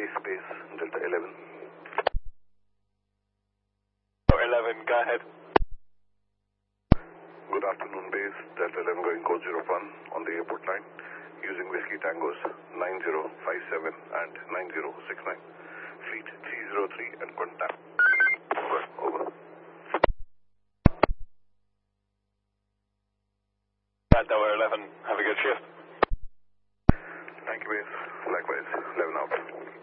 base, Delta 11. Oh, 11, go ahead. Good afternoon, base, Delta 11 going code 01 on the airport line using Whiskey Tangos 9057 and 9069. Fleet 303 and contact. Over. Delta 11, have a good shift. Thank you, base. Likewise, 11 out.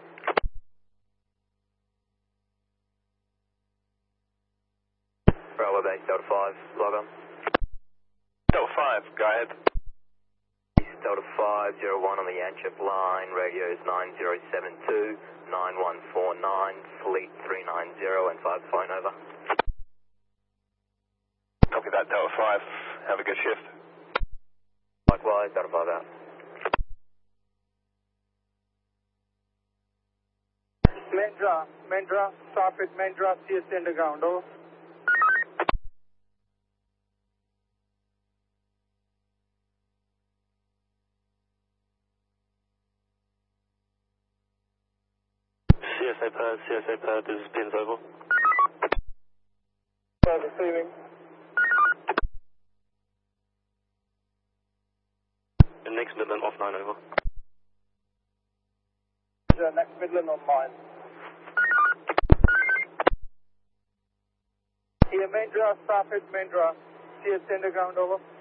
Bravo base, Delta 5, log on. Delta 5, go ahead. Delta 501 on the Yanchep line, radio is 9072, 9149, fleet 390 and 5 phone over. Copy that, Delta 5, have a good shift. Likewise, Delta 5 out. Mendra, stop at Mendra, CST underground, over. CSA pad, this is Pins over. Receiving. The next Midland off 9 over. The next Midland on mine. Here, Mendra, stop at Mendra, CST underground, over.